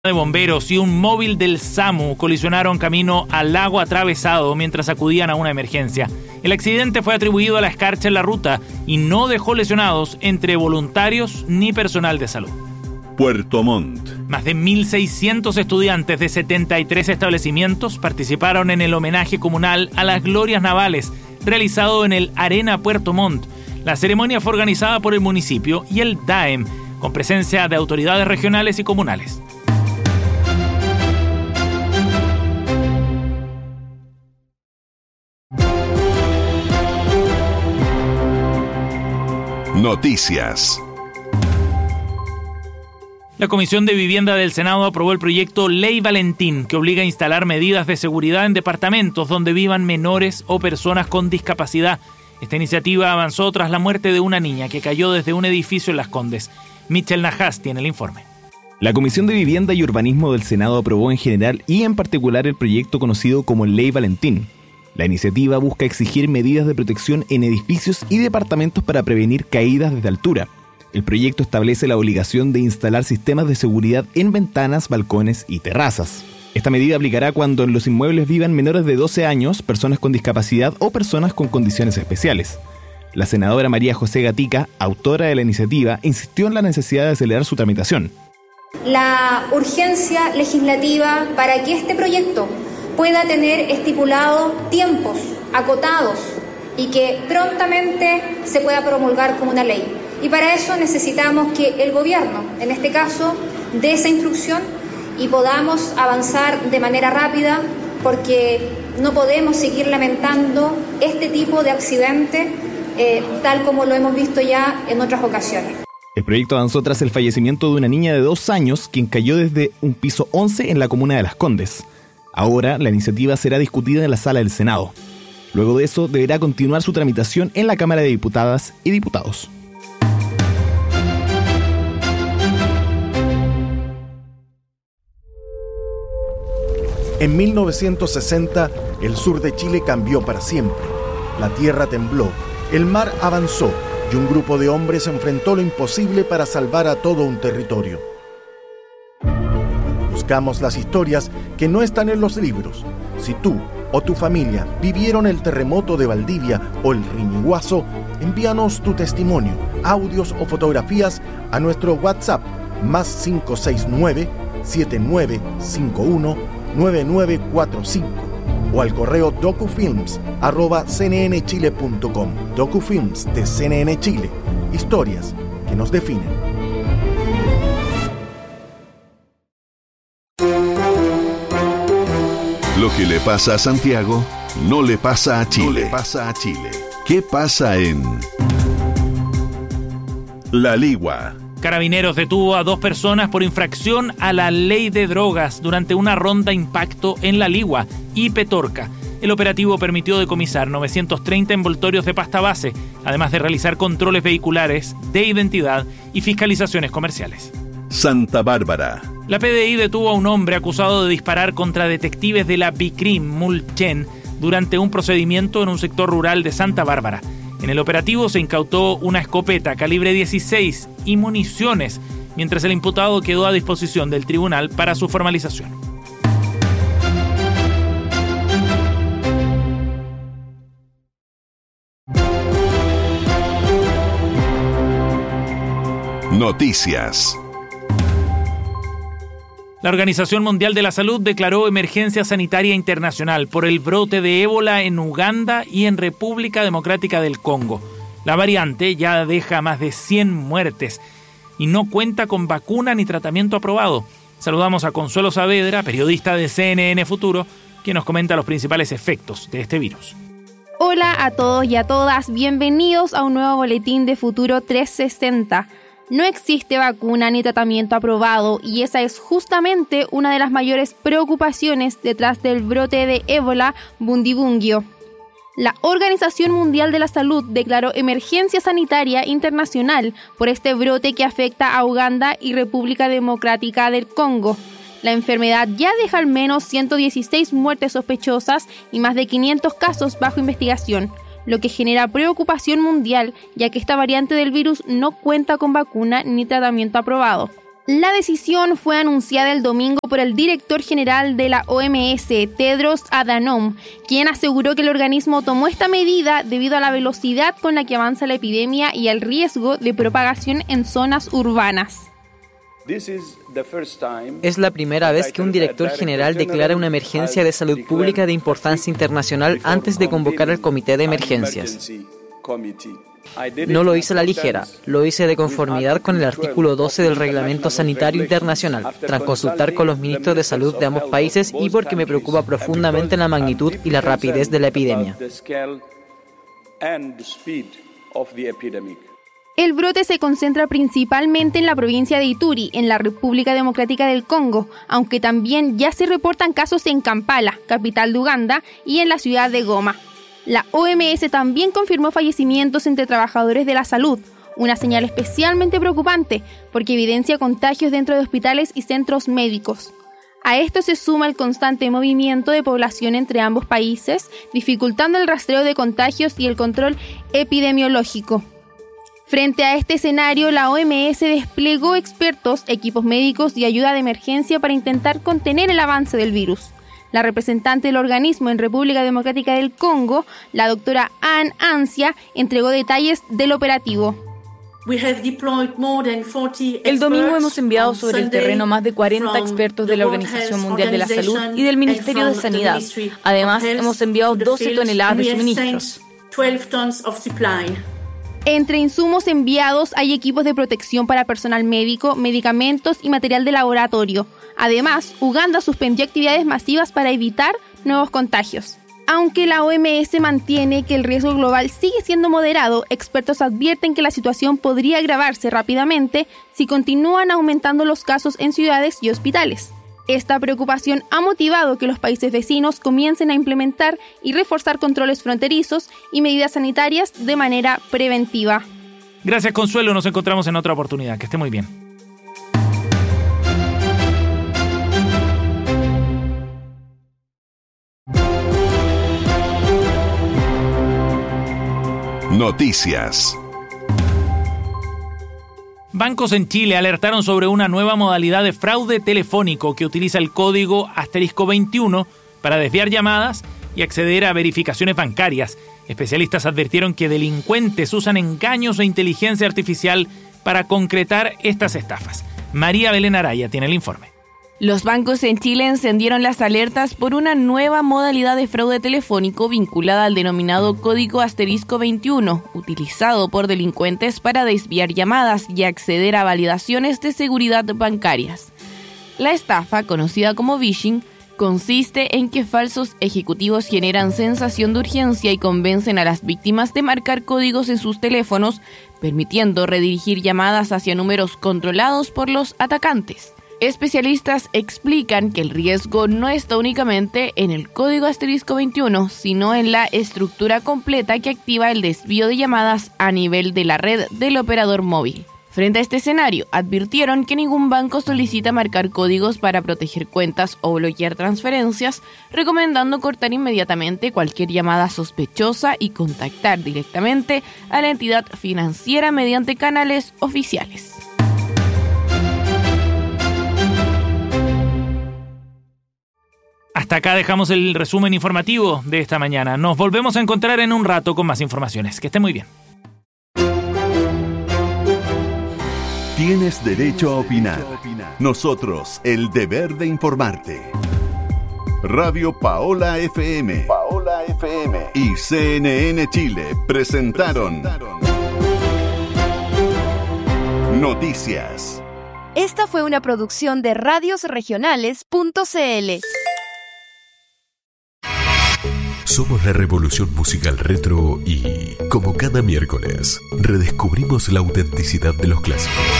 de bomberos y un móvil del SAMU colisionaron camino al lago atravesado mientras acudían a una emergencia. El accidente fue atribuido a la escarcha en la ruta y no dejó lesionados entre voluntarios ni personal de salud. Puerto Montt. Más de 1.600 estudiantes de 73 establecimientos participaron en el homenaje comunal a las glorias navales realizado en el Arena Puerto Montt. La ceremonia fue organizada por el municipio y el DAEM, con presencia de autoridades regionales y comunales. Noticias. La Comisión de Vivienda del Senado aprobó el proyecto Ley Valentín, que obliga a instalar medidas de seguridad en departamentos donde vivan menores o personas con discapacidad. Esta iniciativa avanzó tras la muerte de una niña que cayó desde un edificio en Las Condes. Michel Najas tiene el informe. La Comisión de Vivienda y Urbanismo del Senado aprobó en general y en particular el proyecto conocido como Ley Valentín. La iniciativa busca exigir medidas de protección en edificios y departamentos para prevenir caídas desde altura. El proyecto establece la obligación de instalar sistemas de seguridad en ventanas, balcones y terrazas. Esta medida aplicará cuando en los inmuebles vivan menores de 12 años, personas con discapacidad o personas con condiciones especiales. La senadora María José Gatica, autora de la iniciativa, insistió en la necesidad de acelerar su tramitación. La urgencia legislativa para que este proyecto pueda tener estipulados tiempos acotados y que prontamente se pueda promulgar como una ley. Y para eso necesitamos que el gobierno, en este caso, dé esa instrucción y podamos avanzar de manera rápida, porque no podemos seguir lamentando este tipo de accidente tal como lo hemos visto ya en otras ocasiones. El proyecto avanzó tras el fallecimiento de una niña de 2 años quien cayó desde un piso 11 en la comuna de Las Condes. Ahora la iniciativa será discutida en la sala del Senado. Luego de eso deberá continuar su tramitación en la Cámara de Diputadas y Diputados. En 1960, el sur de Chile cambió para siempre. La tierra tembló, el mar avanzó y un grupo de hombres enfrentó lo imposible para salvar a todo un territorio. Buscamos las historias que no están en los libros. Si tú o tu familia vivieron el terremoto de Valdivia o el Riñiguazo, envíanos tu testimonio, audios o fotografías a nuestro WhatsApp más 569-7951-9945 o al correo docufilms@cnnchile.com. Docufilms de CNN Chile. Historias que nos definen. Lo que le pasa a Santiago no le pasa a Chile. ¿Qué pasa en La Ligua? Carabineros detuvo a 2 personas por infracción a la ley de drogas durante una ronda impacto en La Ligua y Petorca. El operativo permitió decomisar 930 envoltorios de pasta base, además de realizar controles vehiculares, de identidad y fiscalizaciones comerciales. Santa Bárbara. La PDI detuvo a un hombre acusado de disparar contra detectives de la BICRIM Mulchen durante un procedimiento en un sector rural de Santa Bárbara. En el operativo se incautó una escopeta calibre 16 y municiones, mientras el imputado quedó a disposición del tribunal para su formalización. Noticias. La Organización Mundial de la Salud declaró emergencia sanitaria internacional por el brote de ébola en Uganda y en República Democrática del Congo. La variante ya deja más de 100 muertes y no cuenta con vacuna ni tratamiento aprobado. Saludamos a Consuelo Saavedra, periodista de CNN Futuro, quien nos comenta los principales efectos de este virus. Hola a todos y a todas, bienvenidos a un nuevo boletín de Futuro 360. No existe vacuna ni tratamiento aprobado y esa es justamente una de las mayores preocupaciones detrás del brote de ébola Bundibugyo. La Organización Mundial de la Salud declaró emergencia sanitaria internacional por este brote que afecta a Uganda y República Democrática del Congo. La enfermedad ya deja al menos 116 muertes sospechosas y más de 500 casos bajo investigación, lo que genera preocupación mundial, ya que esta variante del virus no cuenta con vacuna ni tratamiento aprobado. La decisión fue anunciada el domingo por el director general de la OMS, Tedros Adhanom, quien aseguró que el organismo tomó esta medida debido a la velocidad con la que avanza la epidemia y al riesgo de propagación en zonas urbanas. Es la primera vez que un director general declara una emergencia de salud pública de importancia internacional antes de convocar al comité de emergencias. No lo hice a la ligera, lo hice de conformidad con el artículo 12 del Reglamento Sanitario Internacional, tras consultar con los ministros de salud de ambos países y porque me preocupa profundamente la magnitud y la rapidez de la epidemia. El brote se concentra principalmente en la provincia de Ituri, en la República Democrática del Congo, aunque también ya se reportan casos en Kampala, capital de Uganda, y en la ciudad de Goma. La OMS también confirmó fallecimientos entre trabajadores de la salud, una señal especialmente preocupante porque evidencia contagios dentro de hospitales y centros médicos. A esto se suma el constante movimiento de población entre ambos países, dificultando el rastreo de contagios y el control epidemiológico. Frente a este escenario, la OMS desplegó expertos, equipos médicos y ayuda de emergencia para intentar contener el avance del virus. La representante del organismo en República Democrática del Congo, la doctora Anne Ansia, entregó detalles del operativo. El domingo hemos enviado sobre el terreno más de 40 expertos de la Organización Mundial de la Salud y del Ministerio de Sanidad. Además, hemos enviado 12 toneladas de suministros. Entre insumos enviados hay equipos de protección para personal médico, medicamentos y material de laboratorio. Además, Uganda suspendió actividades masivas para evitar nuevos contagios. Aunque la OMS mantiene que el riesgo global sigue siendo moderado, expertos advierten que la situación podría agravarse rápidamente si continúan aumentando los casos en ciudades y hospitales. Esta preocupación ha motivado que los países vecinos comiencen a implementar y reforzar controles fronterizos y medidas sanitarias de manera preventiva. Gracias, Consuelo. Nos encontramos en otra oportunidad. Que esté muy bien. Noticias. Bancos en Chile alertaron sobre una nueva modalidad de fraude telefónico que utiliza el código *21 para desviar llamadas y acceder a verificaciones bancarias. Especialistas advirtieron que delincuentes usan engaños e inteligencia artificial para concretar estas estafas. María Belén Araya tiene el informe. Los bancos en Chile encendieron las alertas por una nueva modalidad de fraude telefónico vinculada al denominado código *21, utilizado por delincuentes para desviar llamadas y acceder a validaciones de seguridad bancarias. La estafa, conocida como phishing, consiste en que falsos ejecutivos generan sensación de urgencia y convencen a las víctimas de marcar códigos en sus teléfonos, permitiendo redirigir llamadas hacia números controlados por los atacantes. Especialistas explican que el riesgo no está únicamente en el código *21, sino en la estructura completa que activa el desvío de llamadas a nivel de la red del operador móvil. Frente a este escenario, advirtieron que ningún banco solicita marcar códigos para proteger cuentas o bloquear transferencias, recomendando cortar inmediatamente cualquier llamada sospechosa y contactar directamente a la entidad financiera mediante canales oficiales. Hasta acá dejamos el resumen informativo de esta mañana. Nos volvemos a encontrar en un rato con más informaciones. Que esté muy bien. Tienes derecho a opinar. Nosotros, el deber de informarte. Radio Paola FM y CNN Chile presentaron Noticias. Esta fue una producción de radiosregionales.cl. Somos la revolución musical retro y, como cada miércoles, redescubrimos la autenticidad de los clásicos.